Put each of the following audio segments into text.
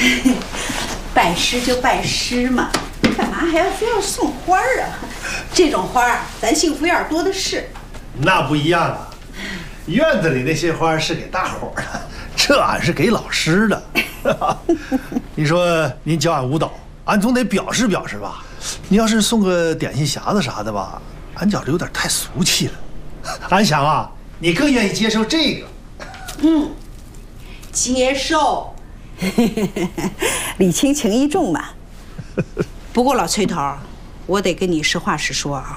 拜师就拜师嘛，干嘛还要非要送花啊？这种花咱幸福院多的是。 那不一样啊，院子里那些花是给大伙儿的，这俺是给老师的。你说您教俺舞蹈，俺总得表示表示吧。你要是送个点心匣子啥的吧，俺觉着有点太俗气了。俺想啊，你更愿意接受这个。 接受。礼轻情意重嘛。不过老崔头，我得跟你实话实说啊，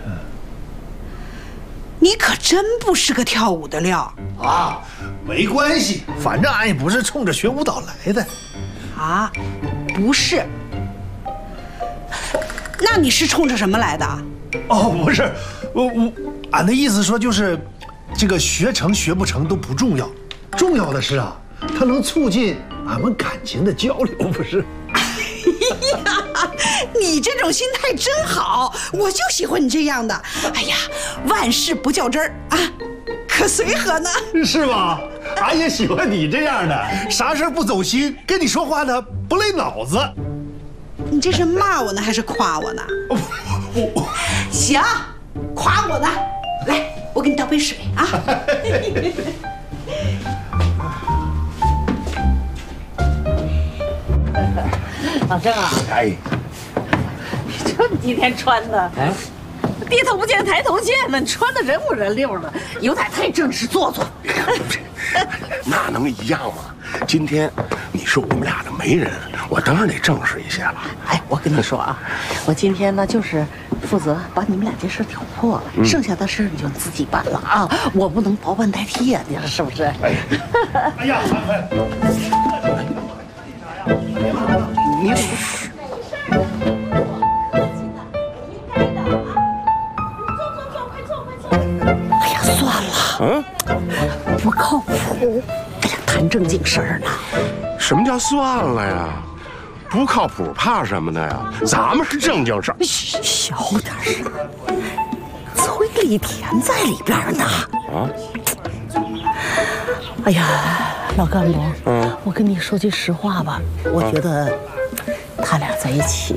你可真不是个跳舞的料啊。没关系，反正俺也不是冲着学舞蹈来的。 啊，不是。那你是冲着什么来的？ 哦，不是，俺的意思说就是，这个学成学不成都不重要，重要的是啊，它能促进俺们感情的交流，不是？ 哎呀，你这种心态真好，我就喜欢你这样的。哎呀，万事不较真儿啊，可随和呢， 是吧？俺也喜欢你这样的，啥事不走心，跟你说话呢不累脑子。 你这是骂我呢，还是夸我呢？行，夸我呢。来，我给你倒杯水啊。 老郑啊， 哎， 你瞅你今天穿的，哎，低头不见抬头见呢，你穿的人五人六的，有点太正式做作。 那能一样吗？今天你是我们俩的媒人，我当然得正式一些了。 哎，我跟你说啊，我今天呢就是负责把你们俩这事挑破，剩下的事你就自己办了啊，我不能包办代替呀，你说是不是？ 哎呀， 你哎呀，算了，不靠谱。哎呀，谈正经事儿呢。 什么叫算了呀？不靠谱，怕什么的呀？咱们是正经事儿。 小点声，崔丽田在里边呢。啊！哎呀，老干部，我跟你说句实话吧，我觉得他俩在一起